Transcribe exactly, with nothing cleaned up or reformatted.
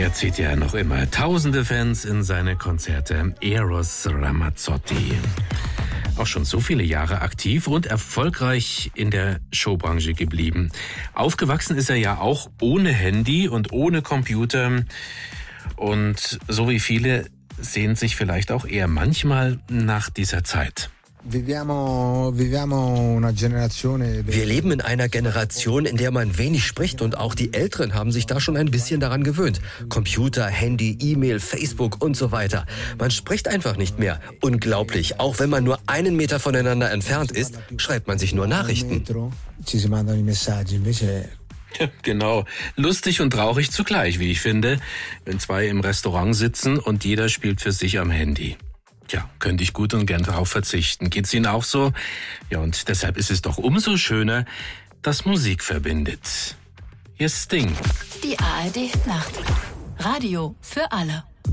Er zieht ja noch immer tausende Fans in seine Konzerte. Eros Ramazzotti. Auch schon so viele Jahre aktiv und erfolgreich in der Showbranche geblieben. Aufgewachsen ist er ja auch ohne Handy und ohne Computer. Und so wie viele sehnt sich vielleicht auch er manchmal nach dieser Zeit. Wir leben in einer Generation, in der man wenig spricht und auch die Älteren haben sich da schon ein bisschen daran gewöhnt. Computer, Handy, E-Mail, Facebook und so weiter. Man spricht einfach nicht mehr. Unglaublich, auch wenn man nur einen Meter voneinander entfernt ist, schreibt man sich nur Nachrichten. Ja, genau. Lustig und traurig zugleich, wie ich finde, wenn zwei im Restaurant sitzen und jeder spielt für sich am Handy. Ja, könnte ich gut und gern darauf verzichten. Geht's Ihnen auch so? Ja, und deshalb ist es doch umso schöner, dass Musik verbindet. Hier ist Sting. Die A R D Nacht. Radio für alle.